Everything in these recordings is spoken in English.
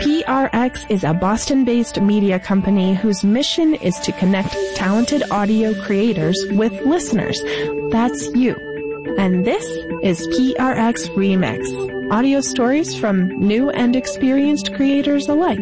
PRX is a Boston-based media company whose mission is to connect talented audio creators with listeners. That's you. And this is PRX Remix, audio stories from new and experienced creators alike.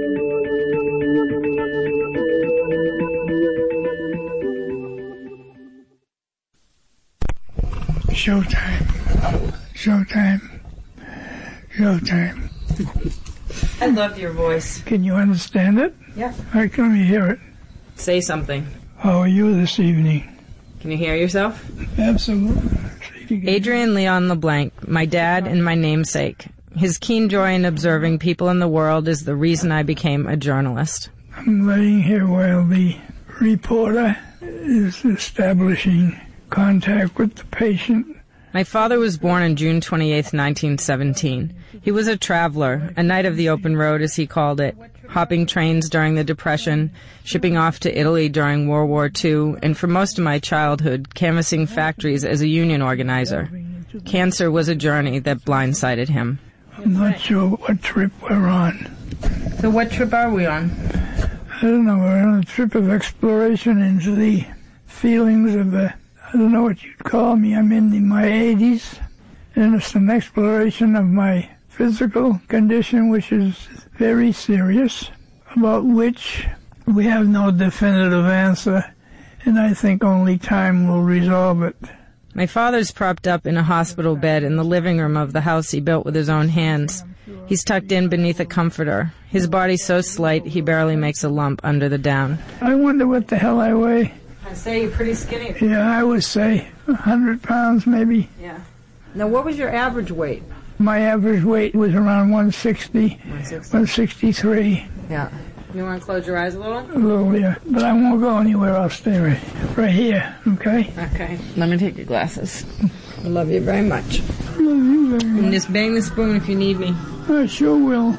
Showtime. Showtime. Showtime. I love your voice. Can you understand it? Yeah. All right, let me hear it. Say something. How are you this evening? Can you hear yourself? Absolutely. Adrian Leon LeBlanc, my dad and my namesake. His keen joy in observing people in the world is the reason I became a journalist. I'm laying here while the reporter is establishing contact with the patient. My father was born on June 28, 1917. He was a traveler, a knight of the open road as he called it, hopping trains during the Depression, shipping off to Italy during World War II, and for most of my childhood, canvassing factories as a union organizer. Cancer was a journey that blindsided him. I'm not sure what trip we're on. So what trip are we on? I don't know, we're on a trip of exploration into the feelings of I don't know what you'd call me. I'm in my 80s, and it's an exploration of my physical condition, which is very serious, about which we have no definitive answer, and I think only time will resolve it. My father's propped up in a hospital bed in the living room of the house he built with his own hands. He's tucked in beneath a comforter. His body's so slight he barely makes a lump under the down. I wonder what the hell I weigh. I say you're pretty skinny. Yeah, I would say 100 pounds maybe. Yeah. Now, what was your average weight? My average weight was around 160, 163. Yeah. You want to close your eyes a little? A little, yeah. But I won't go anywhere. I'll stay right here, okay? Okay. Let me take your glasses. I love you very much. I love you very much. And just bang the spoon if you need me. I sure will.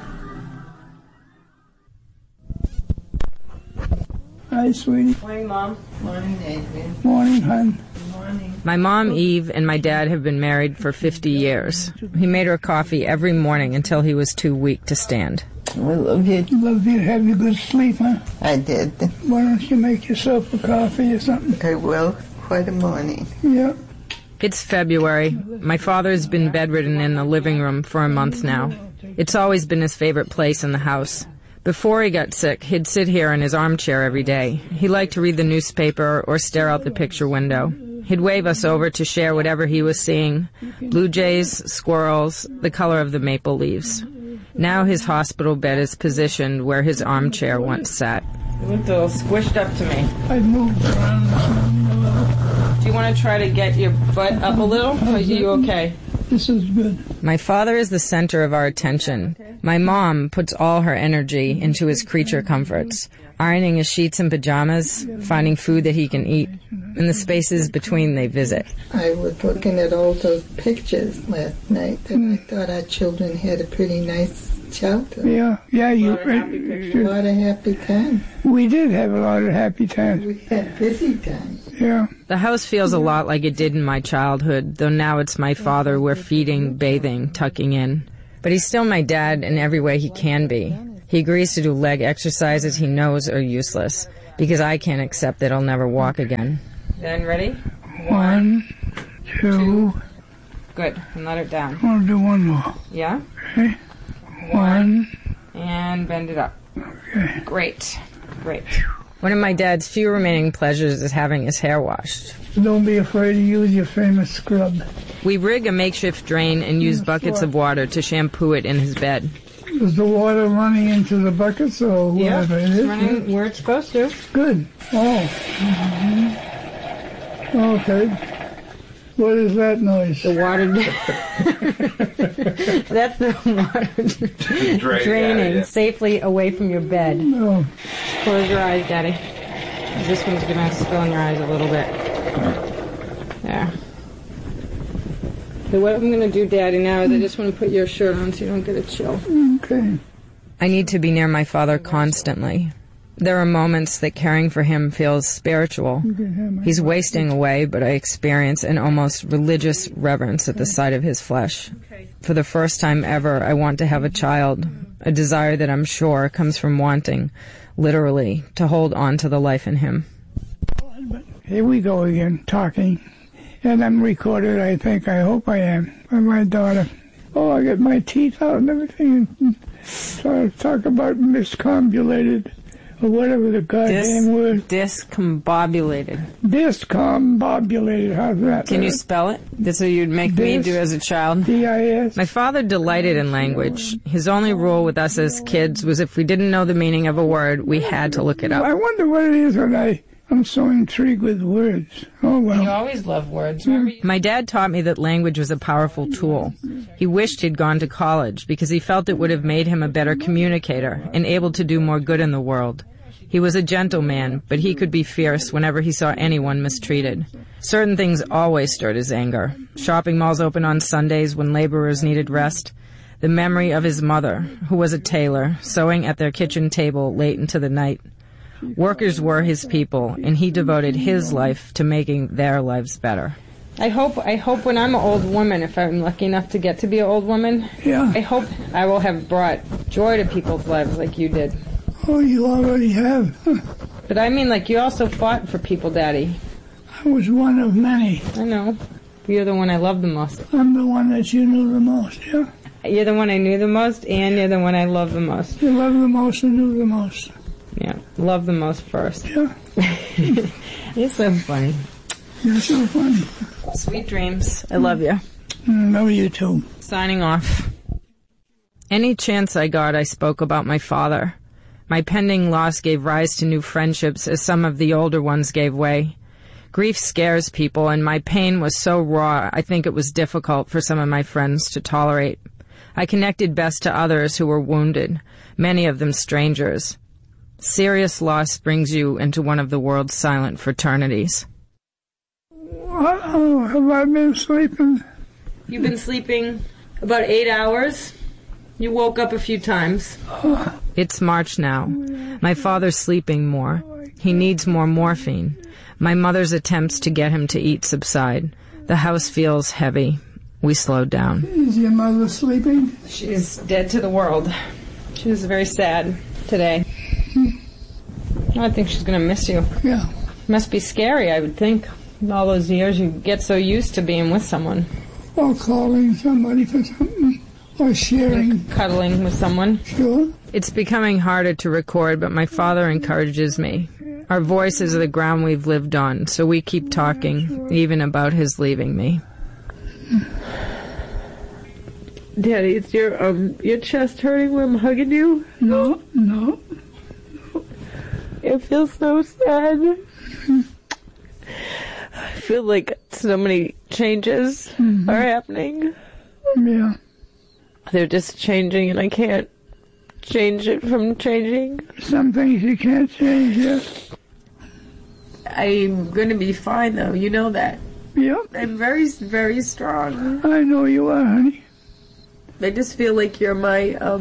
Hi, sweetie. Morning, Mom. Morning, Adrian. Morning, hon. Morning. My mom, Eve, and my dad have been married for 50 years. He made her coffee every morning until he was too weak to stand. I love you. Love you. Have you good sleep, huh? I did. Why don't you make yourself a coffee or something? I will. Quite a morning. Yeah. It's February. My father's been bedridden in the living room for a month now. It's always been his favorite place in the house. Before he got sick, he'd sit here in his armchair every day. He liked to read the newspaper or stare out the picture window. He'd wave us over to share whatever he was seeing. Blue jays, squirrels, the color of the maple leaves. Now his hospital bed is positioned where his armchair once sat. You looked a little squished up to me. I moved around a little. Do you want to try to get your butt up a little? Or are you okay? This is good. My father is the center of our attention. My mom puts all her energy into his creature comforts, ironing his sheets and pajamas, finding food that he can eat, and the spaces between they visit. I was looking at all those pictures last night, and I thought our children had a pretty nice childhood. Yeah, you. A lot of happy times. We did have a lot of happy times. We had busy times. Yeah. The house feels a lot like it did in my childhood, though now it's my father we're feeding, bathing, tucking in. But he's still my dad in every way he can be. He agrees to do leg exercises he knows are useless, because I can't accept that I'll never walk again. Then ready? 1, 2. Good. And let it down. I want to do one more. Yeah? Okay. 1. And bend it up. Okay. Great. One of my dad's few remaining pleasures is having his hair washed. Don't be afraid to use your famous scrub. We rig a makeshift drain and use buckets of water to shampoo it in his bed. Is the water running into the buckets or whatever it is? It's running where it's supposed to. Good. Oh. Okay. What is that noise? The water... That's the water draining safely away from your bed. No. Close your eyes, Daddy. This one's going to spill in your eyes a little bit. There. So what I'm going to do, Daddy, now is I just want to put your shirt on so you don't get a chill. Okay. I need to be near my father constantly. There are moments that caring for him feels spiritual. He's wasting away, but I experience an almost religious reverence at the sight of his flesh. For the first time ever, I want to have a child a desire that I'm sure comes from wanting, literally, to hold on to the life in him. Here we go again, talking. And I'm recorded, I think. I hope I am. By my daughter. Oh, I get my teeth out and everything. And talk about miscombulated, or whatever the goddamn word. Discombobulated. Discombobulated. How's that? Can you spell it? That's what you'd make me do as a child. D-I-S. My father delighted in language. His only rule with us as kids was if we didn't know the meaning of a word, we had to look it up. I wonder what it is when I'm so intrigued with words. Oh, well. You always love words. My dad taught me that language was a powerful tool. He wished he'd gone to college because he felt it would have made him a better communicator and able to do more good in the world. He was a gentleman, but he could be fierce whenever he saw anyone mistreated. Certain things always stirred his anger. Shopping malls open on Sundays when laborers needed rest. The memory of his mother, who was a tailor, sewing at their kitchen table late into the night. Workers were his people, and he devoted his life to making their lives better. I hope when I'm an old woman, if I'm lucky enough to get to be an old woman, I hope I will have brought joy to people's lives like you did. Oh, you already have. But I mean, like, you also fought for people, Daddy. I was one of many. I know. You're the one I love the most. I'm the one that you knew the most, yeah? You're the one I knew the most, and you're the one I love the most. You love the most and knew the most. Yeah, love the most first. Yeah. You're so funny. You're so funny. Sweet dreams. I love you. Love you too. Signing off. Any chance I got, I spoke about my father. My pending loss gave rise to new friendships as some of the older ones gave way. Grief scares people, and my pain was so raw, I think it was difficult for some of my friends to tolerate. I connected best to others who were wounded, many of them strangers. Serious loss brings you into one of the world's silent fraternities. Oh, have I been sleeping? You've been sleeping about 8 hours. You woke up a few times. It's March now. My father's sleeping more. He needs more morphine. My mother's attempts to get him to eat subside. The house feels heavy. We slowed down. Is your mother sleeping? She's dead to the world. She was very sad today. I think she's going to miss you. Yeah. Must be scary, I would think. All those years you get so used to being with someone. Or calling somebody for something. Or sharing. Like cuddling with someone. Sure. It's becoming harder to record, but my father encourages me. Our voices are the ground we've lived on, so we keep talking, even about his leaving me. Daddy, is your chest hurting when I'm hugging you? No. It feels so sad. I feel like so many changes are happening. Yeah. They're just changing, and I can't change it from changing. Some things you can't change, yes. I'm going to be fine, though. You know that. Yep. I'm very, very strong. I know you are, honey. I just feel like you're my,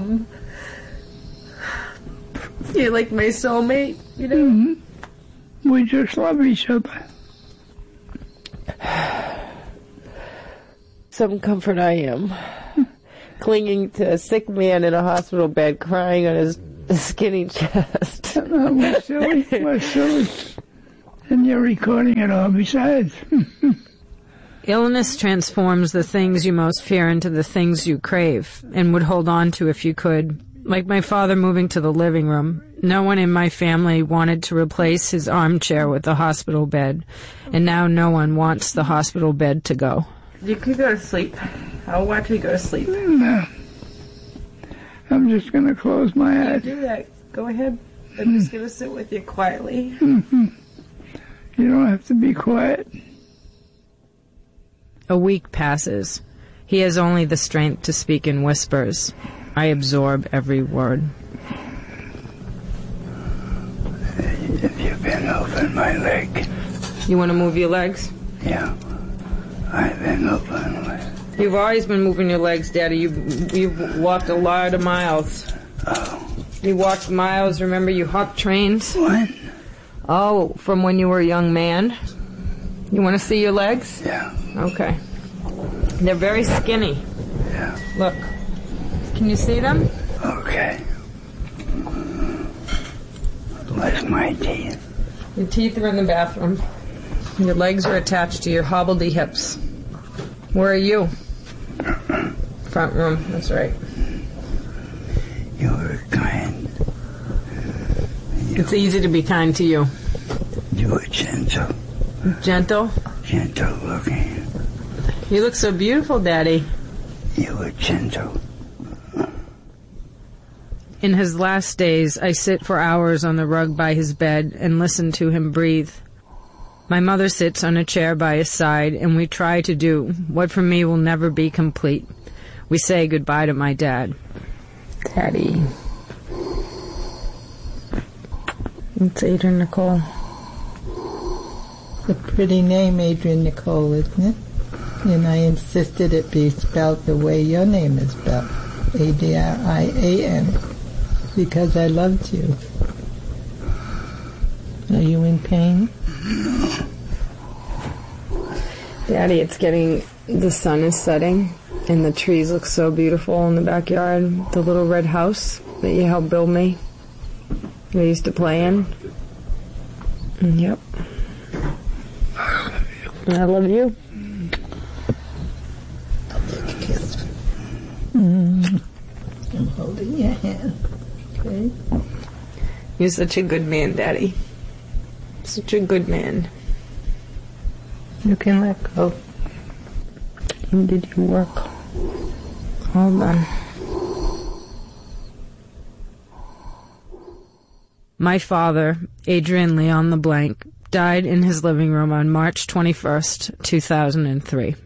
you're like my soulmate, you know? Mm-hmm. We just love each other. Some comfort I am. Clinging to a sick man in a hospital bed, crying on his skinny chest. We're silly. We're silly. And you're recording it all besides. Illness transforms the things you most fear into the things you crave and would hold on to if you could. Like my father moving to the living room. No one in my family wanted to replace his armchair with the hospital bed, and now no one wants the hospital bed to go. You can go to sleep. I'll watch you go to sleep. No. I'm just going to close my eyes. Do that. Go ahead. I'm just going to sit with you quietly. Mm-hmm. You don't have to be quiet. A week passes. He has only the strength to speak in whispers. I absorb every word. If you've been over my leg. You want to move your legs? Yeah. I've been over my leg. You've always been moving your legs, Daddy. You've walked a lot of miles. Oh. You walked miles. Remember, you hopped trains? What? Oh, from when you were a young man? You want to see your legs? Yeah. Okay. They're very skinny. Yeah. Look. Can you see them? Okay. Where's my teeth? Your teeth are in the bathroom. Your legs are attached to your hobbledy hips. Where are you? Front room, that's right. You were kind. It's easy to be kind to you. You were gentle. Gentle? Gentle looking. You look so beautiful, Daddy. You were gentle. In his last days, I sit for hours on the rug by his bed and listen to him breathe. My mother sits on a chair by his side, and we try to do what for me will never be complete. We say goodbye to my dad. Daddy. It's Adrian Nicole. It's a pretty name, Adrian Nicole, isn't it? And I insisted it be spelled the way your name is spelled, Adrian, because I loved you. Are you in pain? Daddy, the sun is setting, and the trees look so beautiful in the backyard. The little red house that you helped build me, that I used to play in. Yep. I love you. I'll take a kiss. I'm holding your hand. Okay? You're such a good man, Daddy. Such a good man. You can let go. You did your work. All done. My father, Adrian Leon LeBlanc, died in his living room on March 21st, 2003.